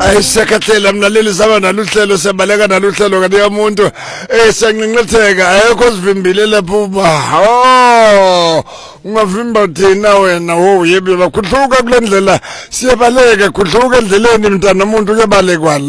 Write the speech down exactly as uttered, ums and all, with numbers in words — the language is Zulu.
ayisekathela mlaleli saba naluhlelo sebaleka naluhlelo kanti umuntu eh senginqetheka ayikho sivimbile lapho ba oh ungavimba thina wena wo yebi bakhuthuka kulendlela siyabaleka khuthuka endleleni mntana umuntu uyabalekwa